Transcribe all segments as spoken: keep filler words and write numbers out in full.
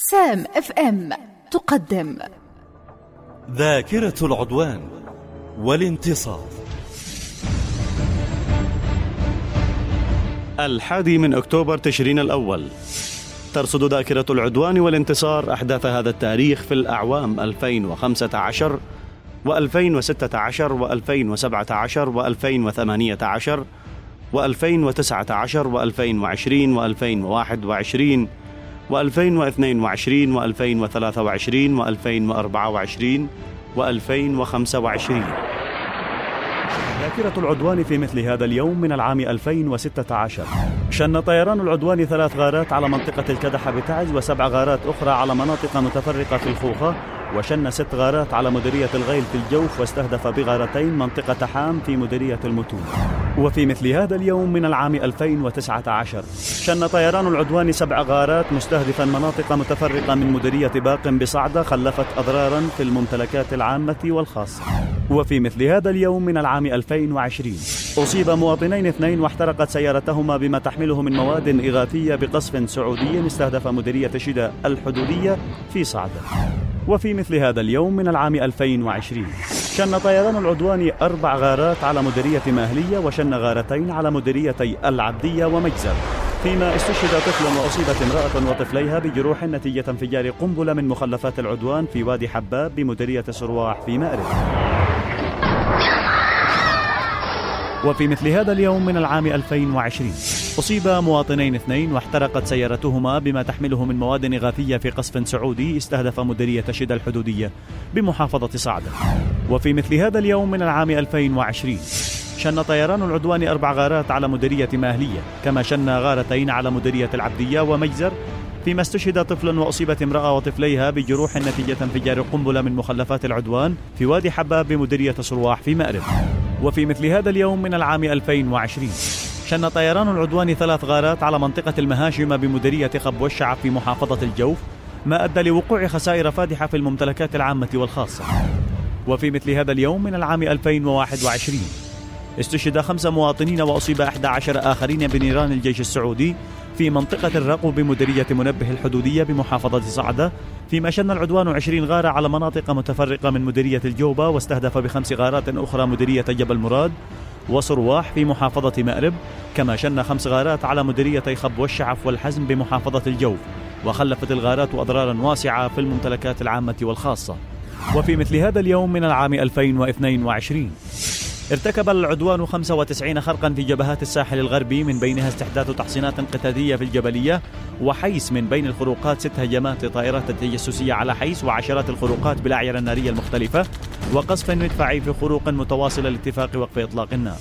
سام اف ام تقدم ذاكرة العدوان والانتصار. الحادي من أكتوبر تشرين الأول ترصد ذاكرة العدوان والانتصار أحداث هذا التاريخ في الأعوام ألفين وخمسة عشر وألفين وستة عشر وألفين وسبعة عشر وألفين وثمانية عشر وألفين وتسعة عشر وألفين وعشرين وألفين وواحد وعشرين وألفين واثنين وعشرين وألفين وثلاثة وعشرين وألفين وأربعة وعشرين وألفين وخمسة وعشرين. ذاكرة العدوان في مثل هذا اليوم من العام ألفين وستة عشر شن طيران العدوان ثلاث غارات على منطقة الكدحة بتعز وسبع غارات أخرى على مناطق متفرقة في الخوخة، وشن ست غارات على مديرية الغيل في الجوف، واستهدف بغارتين منطقة حام في مديرية المتون. وفي مثل هذا اليوم من العام ألفين وتسعة عشر شن طيران العدوان سبع غارات مستهدفا مناطق متفرقة من مديرية باق بصعدة، خلفت أضرارا في الممتلكات العامة والخاصة. وفي مثل هذا اليوم من العام ألفين وعشرين أصيب مواطنين اثنين واحترقت سيارتهما بما تحمله من مواد إغاثية بقصف سعودي استهدف مديرية شدة الحدودية في صعدة. وفي مثل هذا اليوم من العام ألفين وعشرين شن طيران العدوان أربع غارات على مديرية ماهلية، وشن غارتين على مديريتي العبدية ومجزر، فيما استشهد طفل وأصيبت امرأة وطفليها بجروح نتيجة انفجار قنبلة من مخلفات العدوان في وادي حباب بمديرية صرواح في مأرب. وفي مثل هذا اليوم من العام ألفين وعشرين أصيب مواطنين اثنين واحترقت سيارتهما بما تحمله من مواد إغاثية في قصف سعودي استهدف مديرية شدة الحدودية بمحافظة صعدة. وفي مثل هذا اليوم من العام ألفين وعشرين شن طيران العدوان أربع غارات على مديرية ماهلية، كما شن غارتين على مديرية العبدية ومجزر، فيما استشهد طفل وأصيبت امرأة وطفليها بجروح نتيجة انفجار قنبلة من مخلفات العدوان في وادي حباب بمديرية صرواح في مأرب. وفي مثل هذا اليوم من العام ألفين وعشرين شن طيران العدوان ثلاث غارات على منطقة المهاشمة بمديرية خب والشعب في محافظة الجوف، ما أدى لوقوع خسائر فادحة في الممتلكات العامة والخاصة. وفي مثل هذا اليوم من العام ألفين وواحد وعشرين استشهد خمسة مواطنين وأصيب أحد عشر آخرين بنيران الجيش السعودي في منطقة الرقو بمديرية منبه الحدودية بمحافظة صعدة، فيما شن العدوان عشرين غارة على مناطق متفرقة من مديرية الجوبة، واستهدف بخمس غارات أخرى مديرية جبل مراد وصرواح في محافظة مأرب، كما شن خمس غارات على مديريتي خب والشعف والحزم بمحافظة الجوف، وخلفت الغارات أضرارا واسعة في الممتلكات العامة والخاصة. وفي مثل هذا اليوم من العام ألفين واثنين وعشرين ارتكب العدوان خمسة وتسعين خرقا في جبهات الساحل الغربي، من بينها استحداث تحصينات قتالية في الجبلية وحيس، من بين الخروقات ست هجمات طائرات تجسسية على حيس وعشرات الخروقات بالأعيرة النارية المختلفة، وقصف مدفعي في خروق متواصلة لاتفاق وقف إطلاق النار.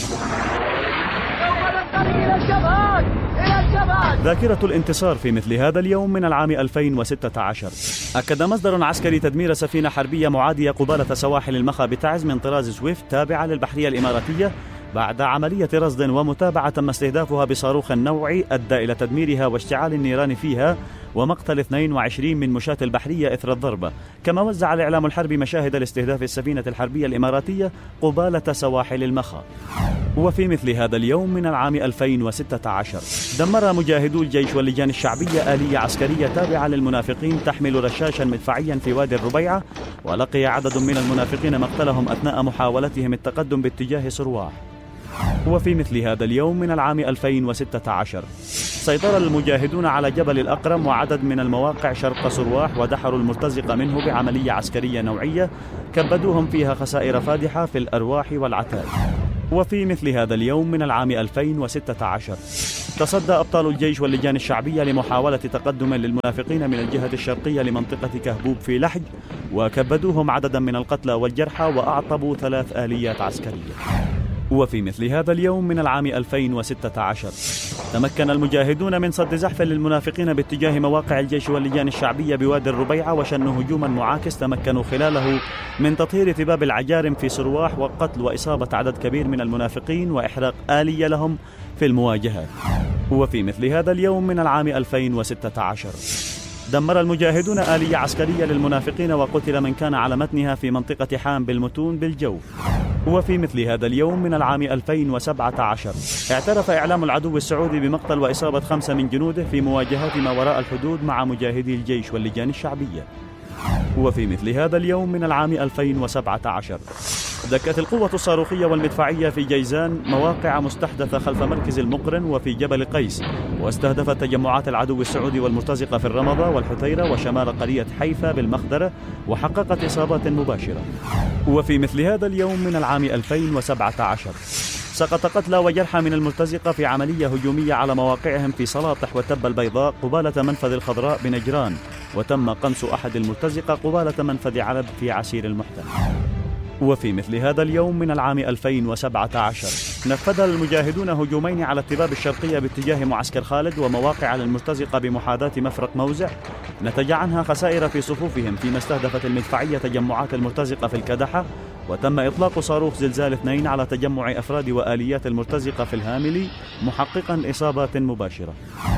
ذاكرة الانتصار في مثل هذا اليوم من العام ألفين وستة عشر أكد مصدر عسكري تدمير سفينة حربية معادية قبالة سواحل المخا بتعز من طراز سويفت تابعة للبحرية الإماراتية، بعد عملية رصد ومتابعة تم استهدافها بصاروخ نوعي أدى إلى تدميرها واشتعال النيران فيها ومقتل اثنين وعشرين من مشاة البحرية إثر الضربة. كما وزع الإعلام الحربي مشاهد لاستهداف السفينة الحربية الإماراتية قبالة سواحل المخا. وفي مثل هذا اليوم من العام ألفين وستة عشر دمر مجاهدو الجيش واللجان الشعبية آلية عسكرية تابعة للمنافقين تحمل رشاشا مدفعيا في وادي الربيعة، ولقي عدد من المنافقين مقتلهم أثناء محاولتهم التقدم باتجاه صرواح. وفي مثل هذا اليوم من العام ألفين وستة عشر سيطر المجاهدون على جبل الأقرم وعدد من المواقع شرق صرواح، ودحروا المرتزق منه بعملية عسكرية نوعية كبدوهم فيها خسائر فادحة في الأرواح والعتاد. وفي مثل هذا اليوم من العام ألفين وستة عشر تصدى أبطال الجيش واللجان الشعبية لمحاولة تقدم للمنافقين من الجهة الشرقية لمنطقة كهبوب في لحج، وكبدوهم عددا من القتلى والجرحى وأعطبوا ثلاث آليات عسكرية. وفي مثل هذا اليوم من العام ألفين وستة عشر تمكن المجاهدون من صد زحف للمنافقين باتجاه مواقع الجيش واللجان الشعبية بوادي الربيعة، وشنوا هجوما معاكس تمكنوا خلاله من تطهير ثباب العجارم في صرواح وقتل وإصابة عدد كبير من المنافقين وإحراق آلية لهم في المواجهات. وفي مثل هذا اليوم من العام ألفين وستة عشر دمر المجاهدون آلية عسكرية للمنافقين وقتل من كان على متنها في منطقة حام بالمتون بالجوف. وفي مثل هذا اليوم من العام ألفين وسبعة عشر اعترف إعلام العدو السعودي بمقتل وإصابة خمسة من جنوده في مواجهات ما وراء الحدود مع مجاهدي الجيش واللجان الشعبية. وفي مثل هذا اليوم من العام ألفين وسبعة عشر دكت القوة الصاروخية والمدفعية في جيزان مواقع مستحدثة خلف مركز المقرن وفي جبل قيس، واستهدفت تجمعات العدو السعودي والمرتزقة في الرمضة والحثيرة وشمال قرية حيفا بالمخدرة، وحققت إصابات مباشرة. وفي مثل هذا اليوم من العام ألفين وسبعة عشر سقط قتلى وجرحى من المرتزقة في عملية هجومية على مواقعهم في سلاطح وتبة البيضاء قبالة منفذ الخضراء بنجران، وتم قنص أحد المرتزقة قبالة منفذ علب في عسير المحتل. وفي مثل هذا اليوم من العام ألفين وسبعة عشر نفذ المجاهدون هجومين على التباب الشرقية باتجاه معسكر خالد ومواقع للمرتزقة بمحاذاة مفرق موزع، نتج عنها خسائر في صفوفهم، فيما استهدفت المدفعية تجمعات المرتزقة في الكدحة، وتم إطلاق صاروخ زلزال اثنين على تجمع أفراد وآليات المرتزقة في الهاملي، محققا إصابات مباشرة.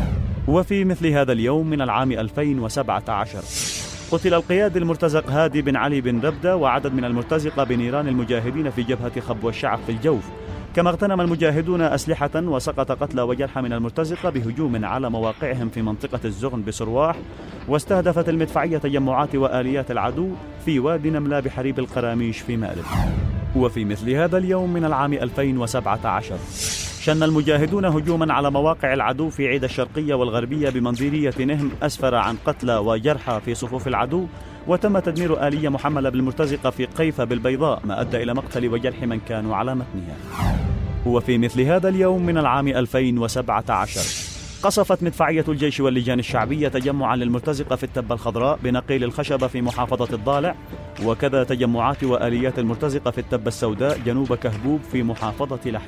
وفي مثل هذا اليوم من العام ألفين وسبعة عشر قتل القيادي المرتزق هادي بن علي بن ربدة وعدد من المرتزقة بنيران المجاهدين في جبهة خبو الشعب في الجوف، كما اغتنم المجاهدون أسلحة وسقط قتلى وجرحى من المرتزقة بهجوم على مواقعهم في منطقة الزغن بسرواح، واستهدفت المدفعية تجمعات وآليات العدو في وادي نملة بحريب القراميش في مأرب. وفي مثل هذا اليوم من العام ألفين وسبعة عشر شن المجاهدون هجوما على مواقع العدو في عيد الشرقية والغربية بمنظيرية نهم، أسفر عن قتلى وجرحى في صفوف العدو، وتم تدمير آلية محملة بالمرتزقة في قيفة بالبيضاء، ما أدى إلى مقتل وجرح من كانوا على متنها. وفي مثل هذا اليوم من العام ألفين وسبعة عشر قصفت مدفعية الجيش واللجان الشعبية تجمعا للمرتزقة في التبة الخضراء بنقيل الخشبة في محافظة الضالع، وكذا تجمعات وآليات المرتزقة في التبة السوداء جنوب كهبوب في محافظة لحج.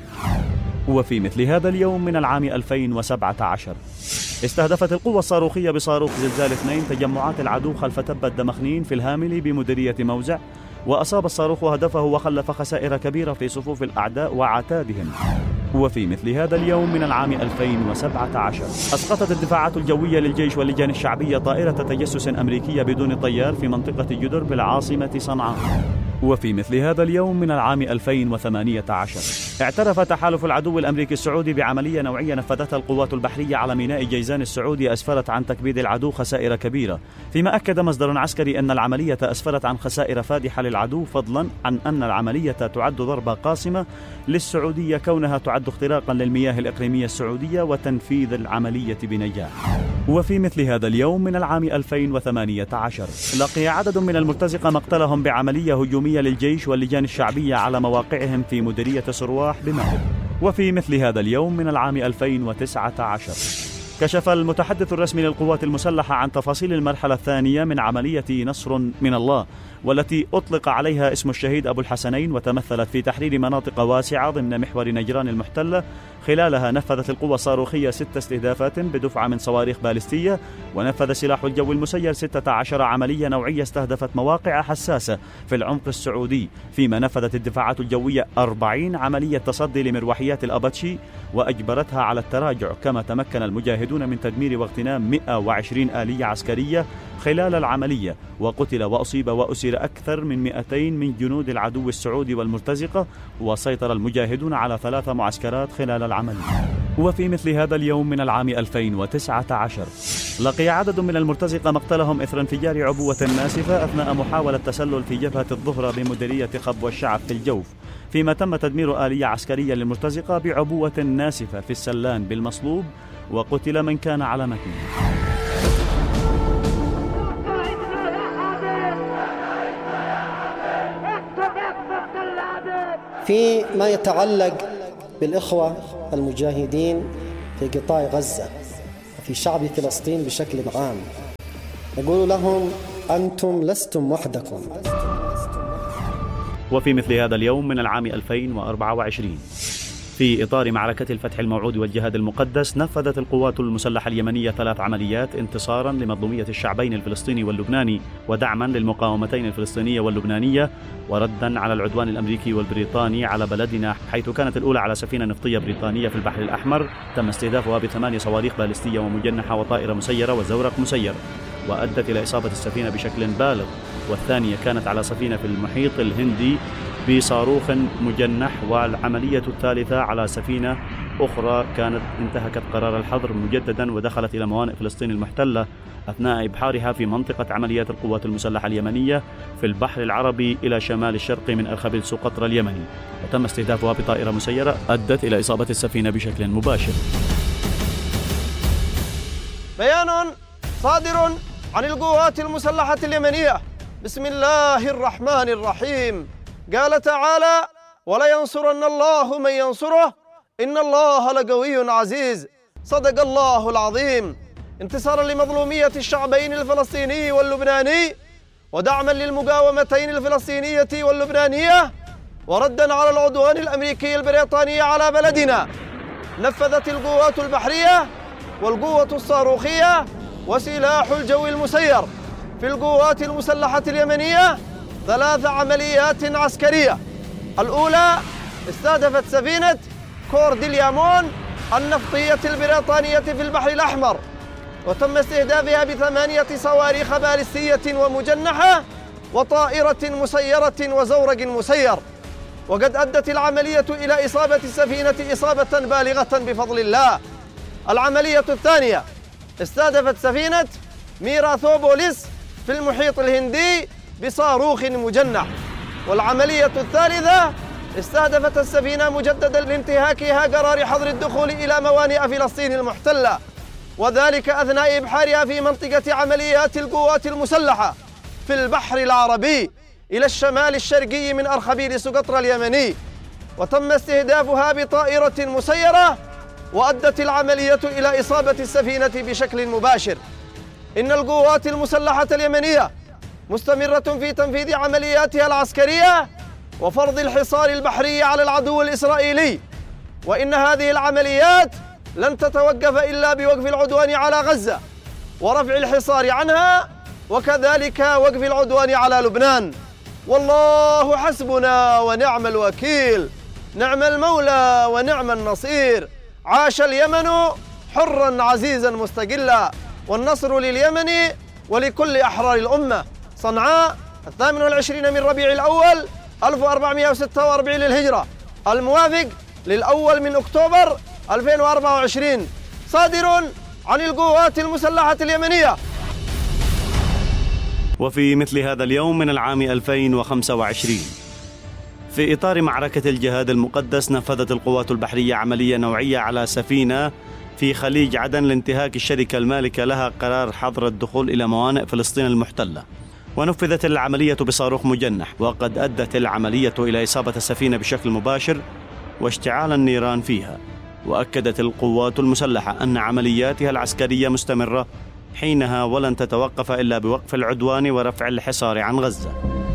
وفي مثل هذا اليوم من العام ألفين وسبعة عشر استهدفت القوة الصاروخية بصاروخ زلزال اثنين تجمعات العدو خلف تبة دمخنين في الهاملي بمديرية موزع، وأصاب الصاروخ هدفه وخلف خسائر كبيرة في صفوف الأعداء وعتادهم. وفي مثل هذا اليوم من العام ألفين وسبعة عشر أسقطت الدفاعات الجوية للجيش واللجان الشعبية طائرة تجسس أمريكية بدون طيار في منطقة جدر بالعاصمة صنعاء. وفي مثل هذا اليوم من العام ألفين وثمانية عشر اعترف تحالف العدو الأمريكي السعودي بعملية نوعية نفذتها القوات البحرية على ميناء جيزان السعودي أسفرت عن تكبيد العدو خسائر كبيرة، فيما أكد مصدر عسكري أن العملية أسفرت عن خسائر فادحة للعدو، فضلا عن أن العملية تعد ضربة قاصمة للسعودية كونها تعد اختراقا للمياه الإقليمية السعودية وتنفيذ العملية بنجاح. وفي مثل هذا اليوم من العام ألفين وثمانية عشر لقي عدد من المرتزقة مقتلهم بعملية هجومية للجيش واللجان الشعبية على مواقعهم في مديرية سرواح بمأرب. وفي مثل هذا اليوم من العام ألفين وتسعة عشر كشف المتحدث الرسمي للقوات المسلحة عن تفاصيل المرحلة الثانية من عملية نصر من الله، والتي أطلق عليها اسم الشهيد أبو الحسنين، وتمثلت في تحرير مناطق واسعة ضمن محور نجران المحتلة. خلالها نفذت القوة الصاروخية ست استهدافات بدفعة من صواريخ باليستية، ونفذ سلاح الجو المسير ستة عشر عملية نوعية استهدفت مواقع حساسة في العمق السعودي، فيما نفذت الدفاعات الجوية أربعين عملية تصدي لمروحيات الأباتشي وأجبرتها على التراجع، كما تمكن المجاهدون من تدمير واغتنام مئة وعشرين آلية عسكرية خلال العملية، وقتل وأصيب وأسر أكثر من مئتين من جنود العدو السعودي والمرتزقة، وسيطر المجاهدون على ثلاث معسكرات خلال العملية. وفي مثل هذا اليوم من العام ألفين وتسعة عشر لقي عدد من المرتزقة مقتلهم إثر انفجار عبوة ناسفة أثناء محاولة تسلل في جبهة الظهرة بمديرية خبو الشعب في الجوف، فيما تم تدمير آلية عسكرية للمرتزقة بعبوة ناسفة في السلان بالمصلوب، وقتل من كان على متنه. فيما يتعلق بالإخوة المجاهدين في قطاع غزة وفي شعب فلسطين بشكل عام، نقول لهم أنتم لستم وحدكم. وفي مثل هذا اليوم من العام ألفين وأربعة وعشرين في إطار معركة الفتح الموعود والجهاد المقدس نفذت القوات المسلحة اليمنية ثلاث عمليات انتصارا لمظلومية الشعبين الفلسطيني واللبناني، ودعما للمقاومتين الفلسطينية واللبنانية، وردا على العدوان الأمريكي والبريطاني على بلدنا، حيث كانت الأولى على سفينة نفطية بريطانية في البحر الأحمر تم استهدافها بثماني صواريخ باليستية ومجنحة وطائرة مسيرة وزورق مسير، وأدت إلى إصابة السفينة بشكل بالغ. والثانية كانت على سفينة في المحيط الهندي بصاروخ مجنح. والعملية الثالثة على سفينة أخرى كانت انتهكت قرار الحظر مجددا ودخلت إلى موانئ فلسطين المحتلة أثناء إبحارها في منطقة عمليات القوات المسلحة اليمنية في البحر العربي إلى شمال الشرق من أرخبيل سقطرى اليمني، وتم استهدافها بطائرة مسيرة أدت إلى إصابة السفينة بشكل مباشر. بيان صادر عن القوات المسلحة اليمنية بسم الله الرحمن الرحيم. قال تعالى: ولينصرن الله من ينصره إن الله لقوي عزيز. صدق الله العظيم. انتصارا لمظلومية الشعبين الفلسطيني واللبناني، ودعما للمقاومتين الفلسطينية واللبنانية، وردا على العدوان الأمريكي البريطاني على بلدنا، نفذت القوات البحرية والقوة الصاروخية وسلاح الجو المسير في القوات المسلحة اليمنية ثلاث عمليات عسكرية. الأولى استهدفت سفينة كورديليامون النفطية البريطانية في البحر الأحمر، وتم استهدافها بثمانية صواريخ باليستية ومجنحة وطائرة مسيرة وزورق مسير، وقد أدت العملية إلى إصابة السفينة إصابة بالغة بفضل الله. العملية الثانية استهدفت سفينة ميراثوبوليس في المحيط الهندي بصاروخ مجنح. والعملية الثالثة استهدفت السفينة مجددا لانتهاكها قرار حظر الدخول إلى موانئ فلسطين المحتلة، وذلك أثناء إبحارها في منطقة عمليات القوات المسلحة في البحر العربي إلى الشمال الشرقي من أرخبيل سقطرى اليمني، وتم استهدافها بطائرة مسيرة، وأدت العملية إلى إصابة السفينة بشكل مباشر. إن القوات المسلحة اليمنية مستمرة في تنفيذ عملياتها العسكرية وفرض الحصار البحري على العدو الإسرائيلي، وإن هذه العمليات لن تتوقف إلا بوقف العدوان على غزة ورفع الحصار عنها، وكذلك وقف العدوان على لبنان. والله حسبنا ونعم الوكيل، نعم المولى ونعم النصير. عاش اليمن حرا عزيزا مستقلا، والنصر لليمن ولكل أحرار الأمة. صنعاء الثامن والعشرين من ربيع الأول ألف وأربعمائة وستة وأربعين للهجرة، الموافق للأول من أكتوبر ألفين وأربعة وعشرين. صادر عن القوات المسلحة اليمنية. وفي مثل هذا اليوم من العام ألفين وخمسة وعشرين، في إطار معركة الجهاد المقدس، نفذت القوات البحرية عملية نوعية على سفينة في خليج عدن لانتهاك الشركة المالكة لها قرار حظر الدخول إلى موانئ فلسطين المحتلة، ونفذت العملية بصاروخ مجنح، وقد أدت العملية إلى إصابة السفينة بشكل مباشر واشتعال النيران فيها. وأكدت القوات المسلحة أن عملياتها العسكرية مستمرة حينها ولن تتوقف إلا بوقف العدوان ورفع الحصار عن غزة.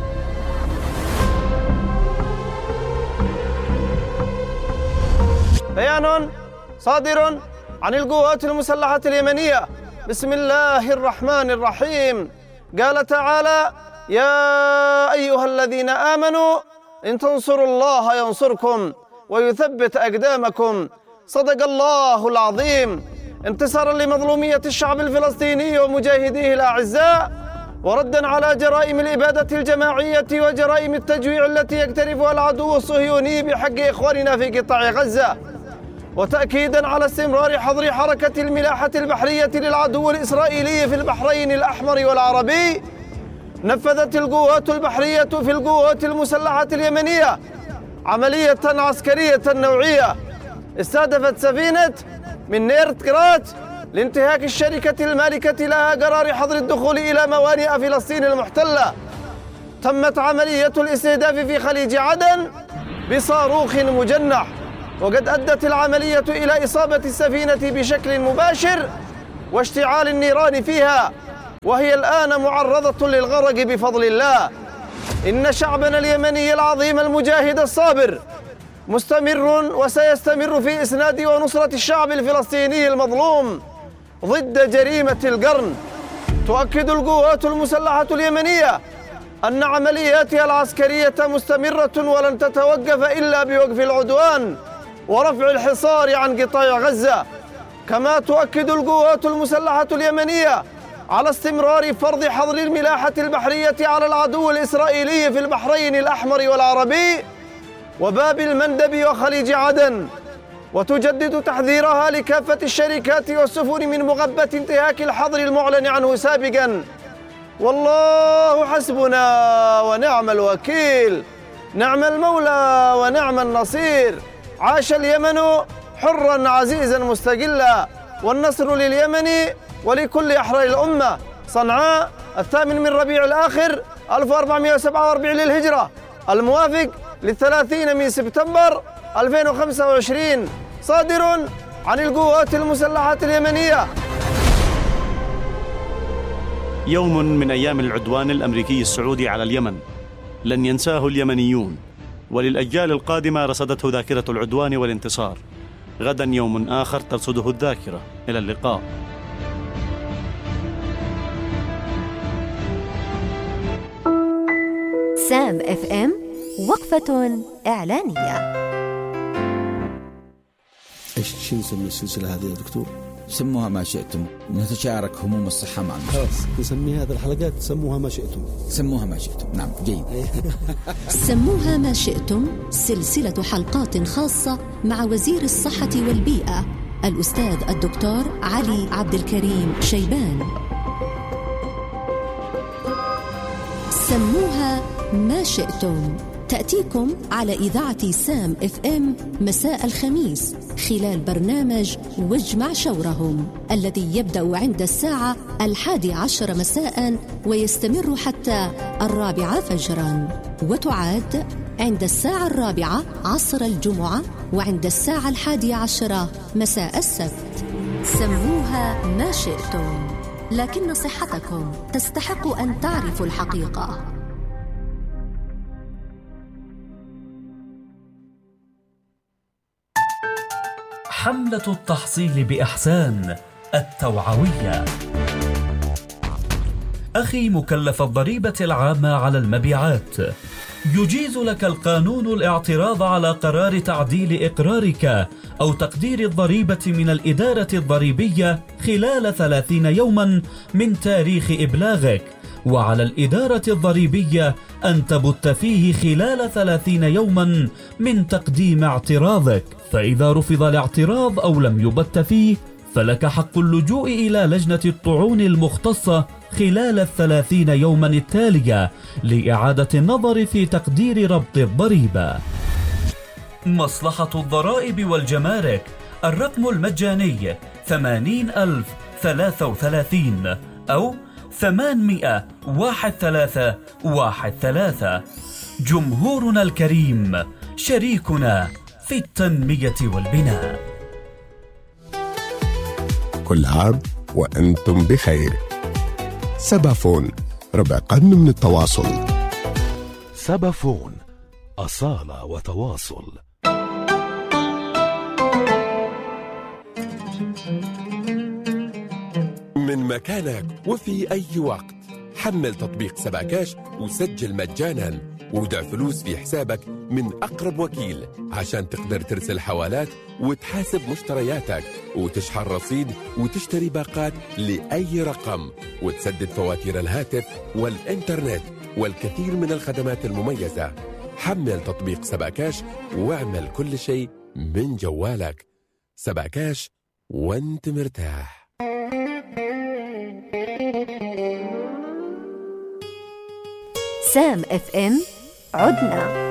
بيان صادر عن القوات المسلحة اليمنية بسم الله الرحمن الرحيم. قال تعالى: يا أيها الذين آمنوا إن تنصروا الله ينصركم ويثبت أقدامكم. صدق الله العظيم. انتصارا لمظلومية الشعب الفلسطيني ومجاهديه الأعزاء، وردا على جرائم الإبادة الجماعية وجرائم التجويع التي يقترفها العدو الصهيوني بحق إخواننا في قطاع غزة، وتأكيدا على استمرار حظر حركة الملاحة البحرية للعدو الإسرائيلي في البحرين الأحمر والعربي، نفذت القوات البحرية في القوات المسلحة اليمنية عملية عسكرية نوعية استهدفت سفينة من نيرتقرات لانتهاك الشركة المالكة لها قرار حظر الدخول إلى موانئ فلسطين المحتلة. تمت عملية الاستهداف في خليج عدن بصاروخ مجنح، وقد أدت العملية إلى إصابة السفينة بشكل مباشر واشتعال النيران فيها، وهي الآن معرضة للغرق بفضل الله. إن شعبنا اليمني العظيم المجاهد الصابر مستمر وسيستمر في إسناد ونصرة الشعب الفلسطيني المظلوم ضد جريمة القرن. تؤكد القوات المسلحة اليمنية أن عملياتها العسكرية مستمرة ولن تتوقف إلا بوقف العدوان ورفع الحصار عن قطاع غزة. كما تؤكد القوات المسلحة اليمنية على استمرار فرض حظر الملاحة البحرية على العدو الإسرائيلي في البحرين الأحمر والعربي وباب المندب وخليج عدن، وتجدد تحذيرها لكافة الشركات والسفن من مغبة انتهاك الحظر المعلن عنه سابقاً. والله حسبنا ونعم الوكيل، نعم المولى ونعم النصير. عاش اليمن حراً عزيزاً مستقلاً، والنصر لليمن ولكل أحرار الأمة. صنعاء الثامن من ربيع الآخر ألف وأربعمائة وسبعة وأربعين للهجرة، الموافق للثلاثين من سبتمبر ألفين وخمسة وعشرين، صادر عن القوات المسلحة اليمنية. يوم من أيام العدوان الأمريكي السعودي على اليمن لن ينساه اليمنيون، وللأجيال القادمة رصدته ذاكرة العدوان والانتصار. غدا يوم آخر ترصده الذاكرة. إلى اللقاء. سام اف ام، وقفة إعلانية. ايش شو نسمي السلسلة هذه يا دكتور؟ سموها ما شئتم، نتشارك هموم الصحة مع المستمع. خلاص نسمي هذه الحلقات سموها ما شئتم. سموها ما شئتم، نعم جيد. سموها ما شئتم، سلسلة حلقات خاصة مع وزير الصحة والبيئة الأستاذ الدكتور علي عبد الكريم شيبان. سموها ما شئتم، تأتيكم على إذاعة سام اف ام مساء الخميس خلال برنامج واجمع شورهم الذي يبدأ عند الساعة الحادي عشر مساء ويستمر حتى الرابعة فجرا، وتعاد عند الساعة الرابعة عصر الجمعة وعند الساعة الحادية عشرة مساء السبت. سموها ما شئتم، لكن صحتكم تستحق أن تعرفوا الحقيقة. حملة التحصيل بإحسان التوعوية. أخي مكلف الضريبة العامة على المبيعات، يجيز لك القانون الاعتراض على قرار تعديل إقرارك أو تقدير الضريبة من الإدارة الضريبية خلال ثلاثين يوما من تاريخ إبلاغك، وعلى الإدارة الضريبية أن تبت فيه خلال ثلاثين يوما من تقديم اعتراضك، فإذا رفض الاعتراض أو لم يبت فيه فلك حق اللجوء إلى لجنة الطعون المختصة خلال الثلاثين يوما التالية لإعادة النظر في تقدير ربط الضريبة. مصلحة الضرائب والجمارك، الرقم المجاني ثمانين ألف ثلاثة وثلاثين أو ثمانمائة واحد ثلاثة واحد ثلاثة. جمهورنا الكريم شريكنا في التنمية والبناء. كل عام وأنتم بخير. سبافون، ربع قرن من التواصل. سبافون، أصالة وتواصل. من مكانك وفي أي وقت حمل تطبيق سباكاش وسجل مجانا، ودع فلوس في حسابك من أقرب وكيل عشان تقدر ترسل حوالات وتحاسب مشترياتك وتشحن رصيد وتشتري باقات لأي رقم وتسدد فواتير الهاتف والإنترنت والكثير من الخدمات المميزة. حمل تطبيق سباكاش واعمل كل شيء من جوالك. سباكاش وانت مرتاح. سام اف ام، عدنا.